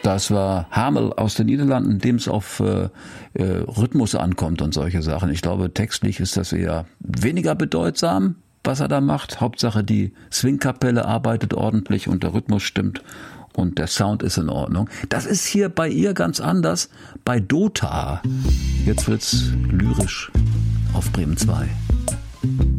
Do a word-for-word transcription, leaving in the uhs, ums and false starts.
Das war Hamel aus den Niederlanden, dem es auf äh, äh, Rhythmus ankommt und solche Sachen. Ich glaube, textlich ist das eher weniger bedeutsam, was er da macht. Hauptsache, die Swingkapelle arbeitet ordentlich und der Rhythmus stimmt und der Sound ist in Ordnung. Das ist hier bei ihr ganz anders, bei Dota. Jetzt wird's lyrisch auf Bremen zwei.